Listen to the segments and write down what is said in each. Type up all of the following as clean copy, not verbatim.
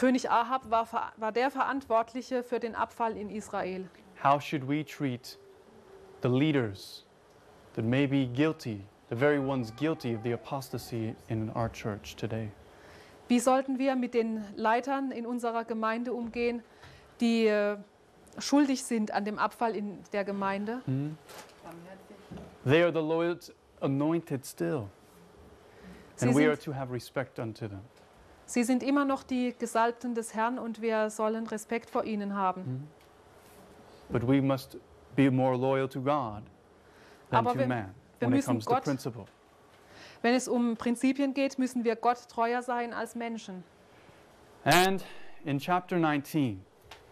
König Ahab war der Verantwortliche für den Abfall in Israel. How should we treat the leaders that may be guilty, the very ones guilty of the apostasy in our church today? Wie sollten wir mit den Leitern in unserer Gemeinde umgehen, die schuldig sind an dem Abfall in der Gemeinde? They are the Lord's anointed still, and we are to have respect unto them. Sie sind immer noch die Gesalbten des Herrn und wir sollen Respekt vor ihnen haben. But we must be more loyal to God than Aber to wir man when it müssen comes to Gott, principle. wenn es um Prinzipien geht, müssen wir Gott treuer sein als Menschen. And in chapter 19,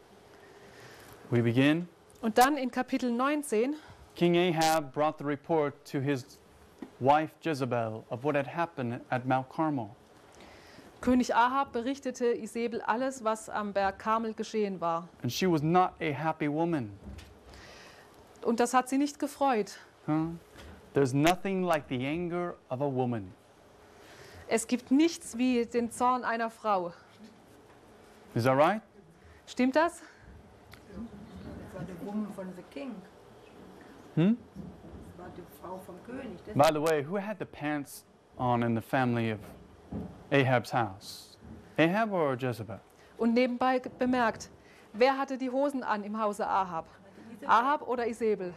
we begin. Und dann in Kapitel 19, King Ahab brought the report to his wife Jezebel of what had happened at Mount Carmel. König Ahab berichtete Isabel alles, was am Berg Karmel geschehen war. And she was not a happy woman. Und das hat sie nicht gefreut. There's nothing like the anger of a woman. Es gibt nichts wie den Zorn einer Frau. Is that right? Stimmt das? Das war die Woman von the King. Hmm? Das war die Frau vom König. Das By the way, who had the pants on in the family of Ahab's house? Ahab or Jezebel? Und nebenbei bemerkt, wer hatte die Hosen an im Hause Ahab? Ahab oder Isabel?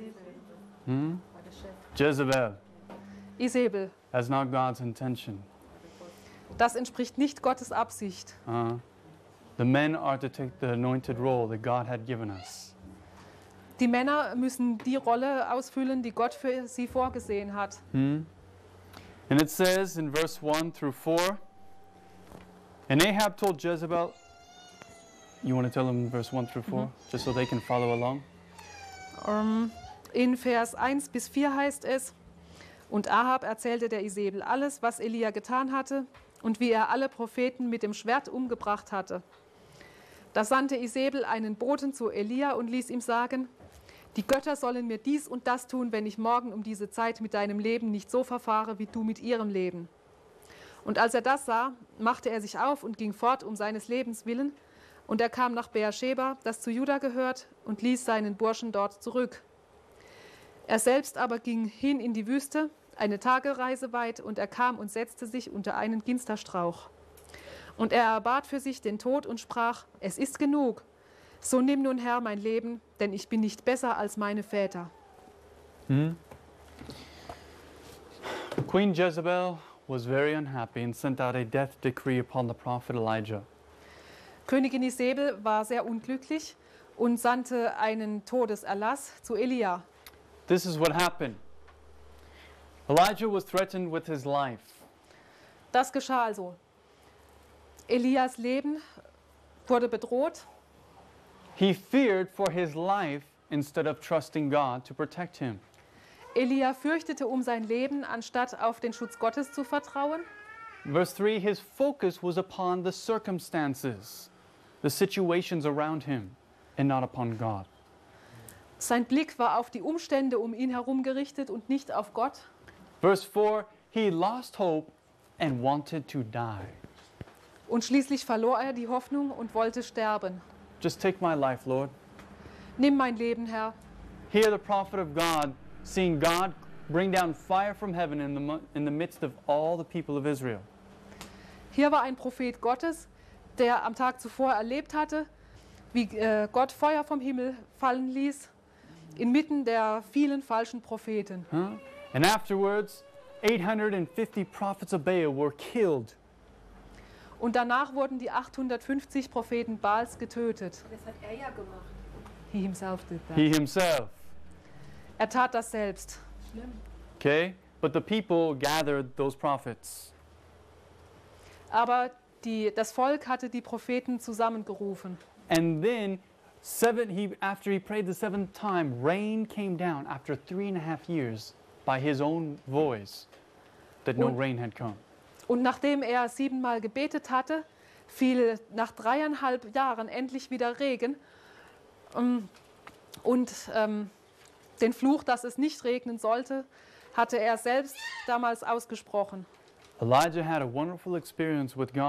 Hmm? Jezebel. Isabel. That's not God's intention. Das entspricht nicht Gottes Absicht. The men are to take the anointed role that God had given us. Die Männer müssen die Rolle ausfüllen, die Gott für sie vorgesehen hat. And it says in verse 1 through 4, and Ahab told Jezebel, you want to tell them verse 1 through 4, just so they can follow along? In Vers 1 bis 4 heißt es, und Ahab erzählte der Isabel alles, was Elia getan hatte und wie er alle Propheten mit dem Schwert umgebracht hatte. Da sandte Isabel einen Boten zu Elia und ließ ihm sagen, die Götter sollen mir dies und das tun, wenn ich morgen um diese Zeit mit deinem Leben nicht so verfahre, wie du mit ihrem Leben. Und als er das sah, machte er sich auf und ging fort um seines Lebens willen, und er kam nach Beersheba, das zu Juda gehört, und ließ seinen Burschen dort zurück. Er selbst aber ging hin in die Wüste, eine Tagereise weit, und er kam und setzte sich unter einen Ginsterstrauch. Und er erbat für sich den Tod und sprach, es ist genug, so nimm nun Herr mein Leben, denn ich bin nicht besser als meine Väter. Queen Jezebel was very unhappy and sent out a death decree upon the prophet Elijah. Königin Isabel war sehr unglücklich und sandte einen Todeserlass zu Elia. This is what happened. Elijah was threatened with his life. Das geschah also. Elias Leben wurde bedroht. He feared for his life instead of trusting God to protect him. Elia fürchtete um sein Leben, anstatt auf den Schutz Gottes zu vertrauen. Verse 3, his focus was upon the circumstances, the situations around him, and not upon God. Sein Blick war auf die Umstände um ihn herum gerichtet und nicht auf Gott. Verse 4, he lost hope and wanted to die. Und schließlich verlor er die Hoffnung und wollte sterben. Just take my life, Lord. Nimm mein Leben, Herr. Here the prophet of God, seeing God bring down fire from heaven in the midst of all the people of Israel. Hier war ein Prophet Gottes, der am Tag zuvor erlebt hatte, wie Gott Feuer vom Himmel fallen ließ, inmitten der vielen falschen Propheten. And afterwards, 850 prophets of Baal were killed. Und danach wurden die 850 Propheten Baals getötet. das hat er ja gemacht. He himself did that. He himself. Er tat das selbst. Schlimm. Okay? But the people gathered those prophets. Aber das Volk hatte die Propheten zusammengerufen. And then, after he prayed the seventh time, rain came down after 3.5 years by his own voice that no rain had come. Und nachdem er 7-mal gebetet hatte, fiel nach 3,5 Jahren endlich wieder Regen. Und den Fluch, dass es nicht regnen sollte, hatte er selbst damals ausgesprochen. Elijah had a wonderful experience with God.